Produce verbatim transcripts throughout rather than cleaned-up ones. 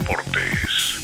Deportes.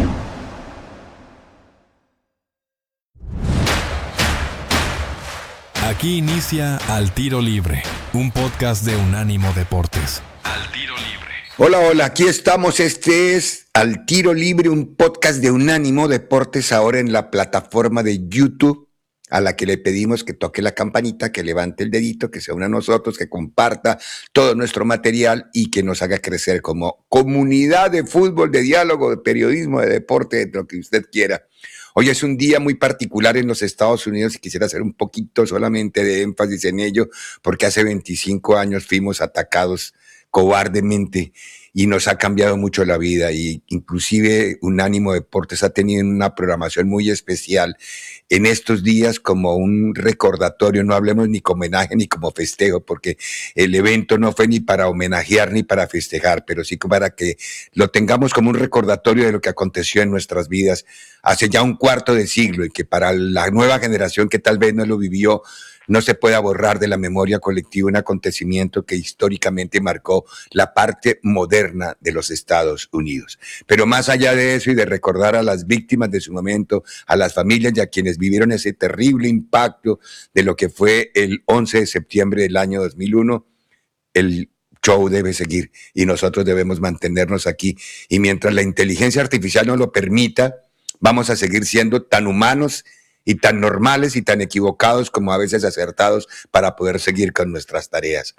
Aquí inicia Al Tiro Libre, un podcast de Unánimo Deportes. Al Tiro Libre. Hola, hola, aquí estamos. Este es Al Tiro Libre, un podcast de Unánimo Deportes, ahora en la plataforma de YouTube, a la que le pedimos que toque la campanita, que levante el dedito, que se una a nosotros, que comparta todo nuestro material y que nos haga crecer como comunidad de fútbol, de diálogo, de periodismo, de deporte, de lo que usted quiera. Hoy es un día muy particular en los Estados Unidos y quisiera hacer un poquito solamente de énfasis en ello, porque hace veinticinco años fuimos atacados cobardemente y nos ha cambiado mucho la vida, y inclusive Unánimo Deportes ha tenido una programación muy especial en estos días como un recordatorio. No hablemos ni como homenaje ni como festejo, porque el evento no fue ni para homenajear ni para festejar, pero sí para que lo tengamos como un recordatorio de lo que aconteció en nuestras vidas hace ya un cuarto de siglo, y que para la nueva generación que tal vez no lo vivió, no se pueda borrar de la memoria colectiva un acontecimiento que históricamente marcó la parte moderna de los Estados Unidos. Pero más allá de eso y de recordar a las víctimas de su momento, a las familias y a quienes vivieron ese terrible impacto de lo que fue el once de septiembre del año dos mil uno, el show debe seguir y nosotros debemos mantenernos aquí. Y mientras la inteligencia artificial nos lo permita, vamos a seguir siendo tan humanos y tan normales y tan equivocados como a veces acertados para poder seguir con nuestras tareas.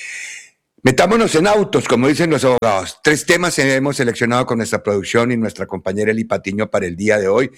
Metámonos en autos, como dicen los abogados. Tres temas hemos seleccionado con nuestra producción y nuestra compañera Eli Patiño para el día de hoy.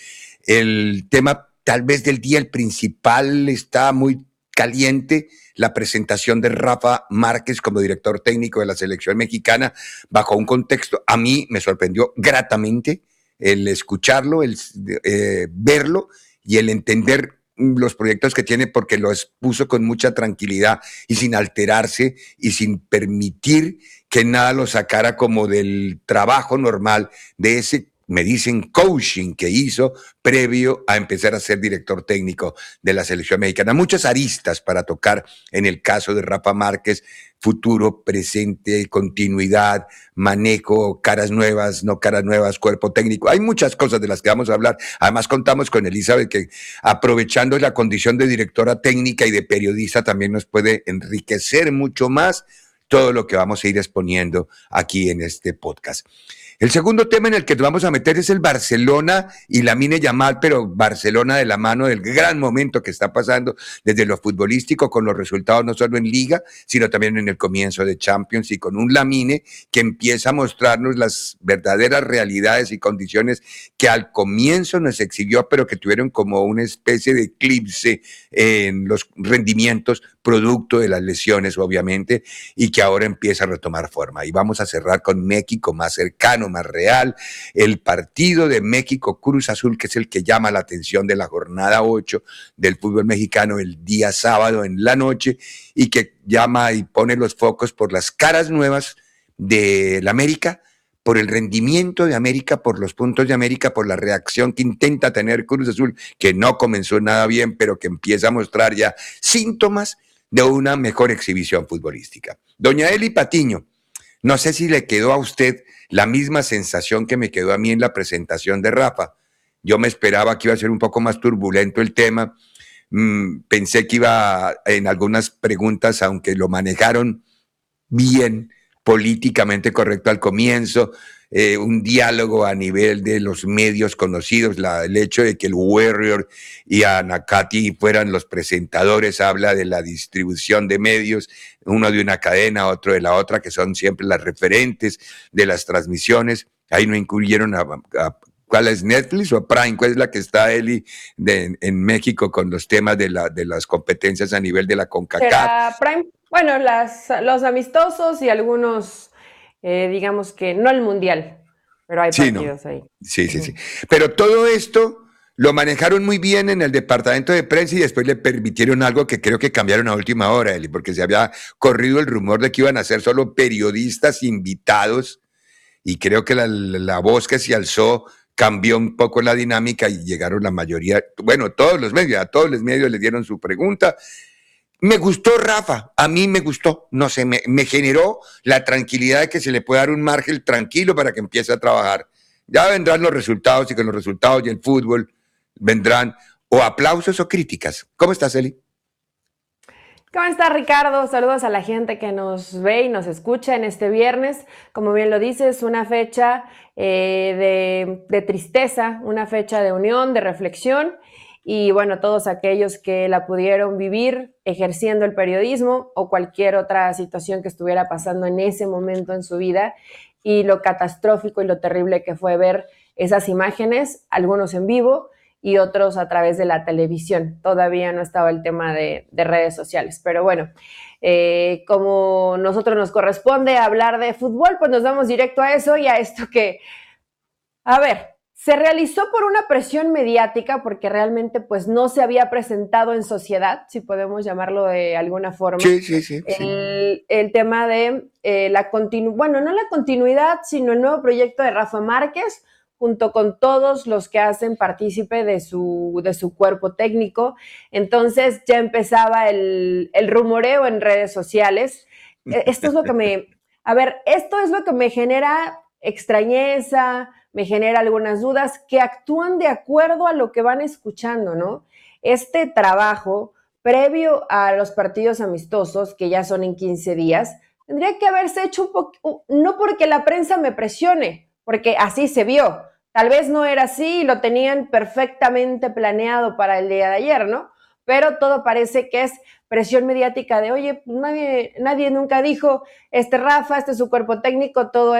El tema tal vez del día, el principal, está muy caliente: la presentación de Rafa Márquez como director técnico de la selección mexicana, bajo un contexto, a mí me sorprendió gratamente el escucharlo, el eh, verlo y el entender los proyectos que tiene, porque lo expuso con mucha tranquilidad y sin alterarse y sin permitir que nada lo sacara como del trabajo normal, de ese, me dicen, coaching que hizo previo a empezar a ser director técnico de la selección mexicana. Muchas aristas para tocar en el caso de Rafa Márquez: futuro, presente, continuidad, manejo, caras nuevas, no caras nuevas, cuerpo técnico. Hay muchas cosas de las que vamos a hablar. Además, contamos con Elizabeth, que aprovechando la condición de directora técnica y de periodista, también nos puede enriquecer mucho más todo lo que vamos a ir exponiendo aquí en este podcast. El segundo tema en el que nos vamos a meter es el Barcelona y Lamine Yamal, pero Barcelona de la mano del gran momento que está pasando desde lo futbolístico, con los resultados no solo en Liga, sino también en el comienzo de Champions, y con un Lamine que empieza a mostrarnos las verdaderas realidades y condiciones que al comienzo nos exhibió, pero que tuvieron como una especie de eclipse en los rendimientos, producto de las lesiones, obviamente, y que ahora empieza a retomar forma. Y vamos a cerrar con México, más cercano, más real, el partido de México Cruz Azul, que es el que llama la atención de la jornada ocho del fútbol mexicano, el día sábado en la noche, y que llama y pone los focos por las caras nuevas de la América, por el rendimiento de América, por los puntos de América, por la reacción que intenta tener Cruz Azul, que no comenzó nada bien, pero que empieza a mostrar ya síntomas de una mejor exhibición futbolística. Doña Eli Patiño, no sé si le quedó a usted la misma sensación que me quedó a mí en la presentación de Rafa. Yo me esperaba que iba a ser un poco más turbulento el tema. Mm, pensé que iba en algunas preguntas, aunque lo manejaron bien, políticamente correcto al comienzo, eh, un diálogo a nivel de los medios conocidos, la, el hecho de que el Warrior y Anacati fueran los presentadores, habla de la distribución de medios, uno de una cadena, otro de la otra, que son siempre las referentes de las transmisiones. Ahí no incluyeron a, a ¿cuál es, Netflix o Prime? ¿Cuál es la que está, Eli, de, en México con los temas de, la, de las competencias a nivel de la CONCACAF? ¿Será Prime? Bueno, las, los amistosos y algunos, eh, digamos que no el mundial, pero hay sí, partidos no. ahí. Sí, sí, sí. Pero todo esto lo manejaron muy bien en el departamento de prensa, y después le permitieron algo que creo que cambiaron a última hora, Eli, porque se había corrido el rumor de que iban a ser solo periodistas invitados, y creo que la, la voz que se alzó cambió un poco la dinámica y llegaron la mayoría, bueno, todos los medios, a todos los medios les dieron su pregunta. Me gustó Rafa, a mí me gustó, no sé, me, me generó la tranquilidad de que se le puede dar un margen tranquilo para que empiece a trabajar Ya vendrán los resultados y con los resultados y el fútbol vendrán o aplausos o críticas. ¿Cómo estás, Eli? ¿Cómo está, Ricardo? Saludos a la gente que nos ve y nos escucha en este viernes. Como bien lo dices, una fecha eh, de, de tristeza, una fecha de unión, de reflexión. Y bueno, todos aquellos que la pudieron vivir ejerciendo el periodismo o cualquier otra situación que estuviera pasando en ese momento en su vida, y lo catastrófico y lo terrible que fue ver esas imágenes, algunos en vivo y otros a través de la televisión. Todavía no estaba el tema de, de redes sociales, pero bueno, eh, como nosotros nos corresponde hablar de fútbol, pues nos vamos directo a eso y a esto que, a ver, se realizó por una presión mediática porque realmente pues no se había presentado en sociedad, si podemos llamarlo de alguna forma. Sí, sí, sí. El, sí. el tema de eh, la continuidad, bueno, no la continuidad, sino el nuevo proyecto de Rafa Márquez, junto con todos los que hacen partícipe de su, de su cuerpo técnico. Entonces ya empezaba el, el rumoreo en redes sociales. Esto es lo que me, a ver, esto es lo que me genera extrañeza, me genera algunas dudas, que actúan de acuerdo a lo que van escuchando, ¿no? Este trabajo, previo a los partidos amistosos, que ya son en quince días, tendría que haberse hecho un poco, no porque la prensa me presione, porque así se vio. Tal vez no era así y lo tenían perfectamente planeado para el día de ayer, ¿no? Pero todo parece que es presión mediática de, oye, nadie, nadie nunca dijo, este Rafa, este es su cuerpo técnico, todo